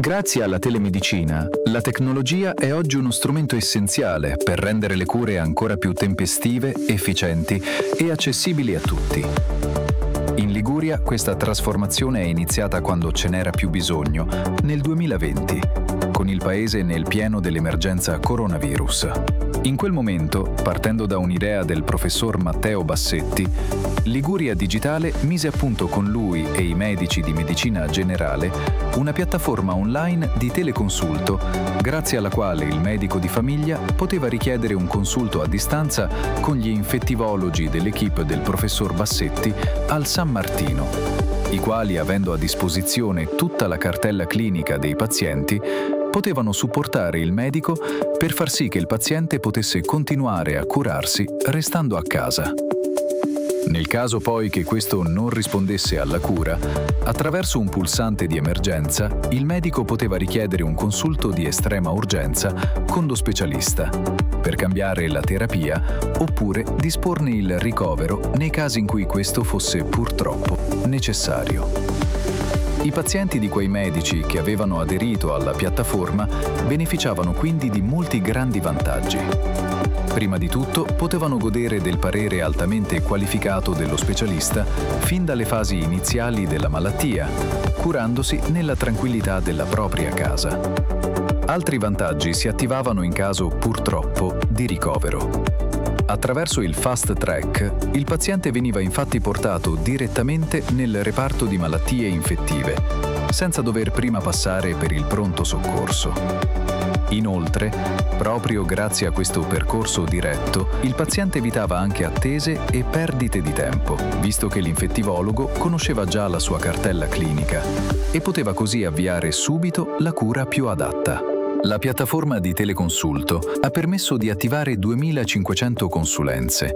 Grazie alla telemedicina, la tecnologia è oggi uno strumento essenziale per rendere le cure ancora più tempestive, efficienti e accessibili a tutti. In Liguria questa trasformazione è iniziata quando ce n'era più bisogno, nel 2020, con il paese nel pieno dell'emergenza coronavirus. In quel momento, partendo da un'idea del professor Matteo Bassetti, Liguria Digitale mise a punto con lui e i medici di medicina generale una piattaforma online di teleconsulto, grazie alla quale il medico di famiglia poteva richiedere un consulto a distanza con gli infettivologi dell'equipe del professor Bassetti al San Martino, i quali, avendo a disposizione tutta la cartella clinica dei pazienti, potevano supportare il medico per far sì che il paziente potesse continuare a curarsi restando a casa. Nel caso poi che questo non rispondesse alla cura, attraverso un pulsante di emergenza, il medico poteva richiedere un consulto di estrema urgenza con lo specialista, per cambiare la terapia oppure disporne il ricovero nei casi in cui questo fosse purtroppo necessario. I pazienti di quei medici che avevano aderito alla piattaforma beneficiavano quindi di molti grandi vantaggi. Prima di tutto, potevano godere del parere altamente qualificato dello specialista fin dalle fasi iniziali della malattia, curandosi nella tranquillità della propria casa. Altri vantaggi si attivavano in caso, purtroppo, di ricovero. Attraverso il Fast Track, il paziente veniva infatti portato direttamente nel reparto di malattie infettive, senza dover prima passare per il pronto soccorso. Inoltre, proprio grazie a questo percorso diretto, il paziente evitava anche attese e perdite di tempo, visto che l'infettivologo conosceva già la sua cartella clinica e poteva così avviare subito la cura più adatta. La piattaforma di teleconsulto ha permesso di attivare 2500 consulenze